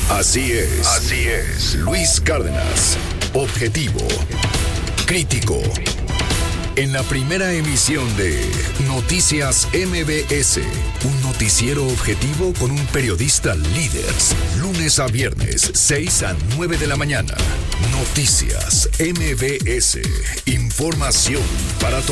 Así es. Luis Cárdenas. Objetivo. Crítico. En la primera emisión de Noticias MBS, un noticiero objetivo con un periodista líder. Lunes a viernes, 6 a 9 de la mañana. Noticias MBS. Información para todos.